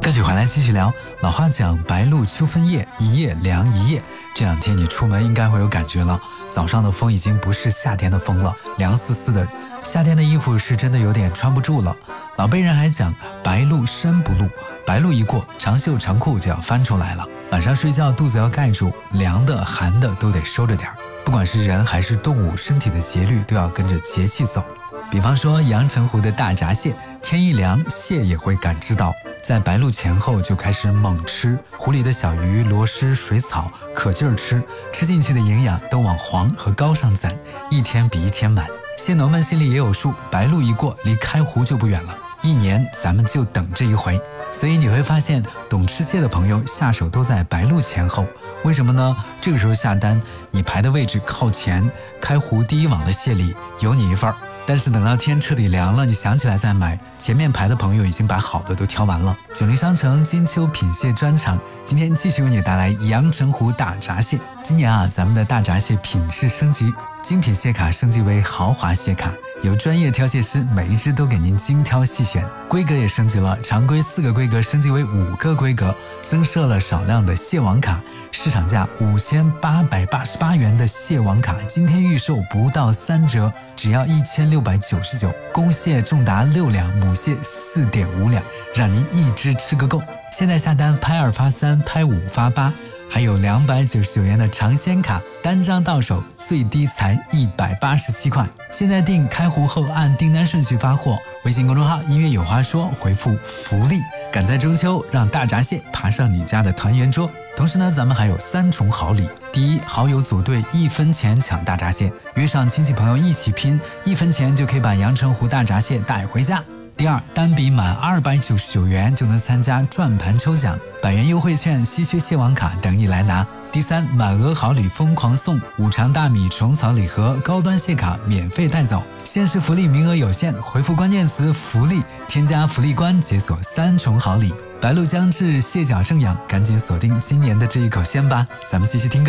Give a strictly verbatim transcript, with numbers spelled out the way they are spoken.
歌曲回来继续聊。老话讲白露秋分夜，一夜凉一夜。这两天你出门应该会有感觉了，早上的风已经不是夏天的风了，凉丝丝的，夏天的衣服是真的有点穿不住了。老辈人还讲白露身不露，白露一过，长袖长裤就要翻出来了。晚上睡觉肚子要盖住，凉的寒的都得收着点。不管是人还是动物，身体的节律都要跟着节气走。比方说阳澄湖的大闸蟹，天一凉，蟹也会感知到，在白露前后就开始猛吃，湖里的小鱼、螺蛳、水草可劲儿吃，吃进去的营养都往黄和高上攒，一天比一天满。蟹农们心里也有数，白露一过，离开湖就不远了，一年咱们就等这一回。所以你会发现，懂吃蟹的朋友下手都在白露前后。为什么呢？这个时候下单，你排的位置靠前，开湖第一网的蟹里有你一份儿。但是等到天彻底凉了，你想起来再买，前面排的朋友已经把好的都挑完了。九零商城金秋品蟹专场，今天继续为你带来阳澄湖大闸蟹。今年啊，咱们的大闸蟹品质升级，精品蟹卡升级为豪华蟹卡，有专业挑蟹师，每一只都给您精挑细选。规格也升级了，常规四个规格升级为五个规格，增设了少量的蟹王卡，市场价五千八百八十八元的蟹王卡，今天预售不到三折，只要一千六百九十九。公蟹重达六两，母蟹四点五两，让您一只吃个够。现在下单拍二发三，拍五发八。还有两百九十九元的尝鲜卡，单张到手最低才一百八十七块。现在订开湖后按订单顺序发货，微信公众号音乐有话说回复福利，赶在中秋让大闸蟹爬上你家的团圆桌。同时呢，咱们还有三重好礼。第一，好友组队一分钱抢大闸蟹，约上亲戚朋友一起拼，一分钱就可以把阳澄湖大闸蟹带回家。第二，单笔满二百九十九元就能参加转盘抽奖，百元优惠券、稀缺蟹王卡等你来拿。第三，满额好礼疯狂送五常大米虫草礼盒、高端蟹卡免费带走。限时福利名额有限，回复关键词福利，添加福利官解锁三重好礼。白露将至，蟹脚正养，赶紧锁定今年的这一口鲜吧。咱们继续听歌。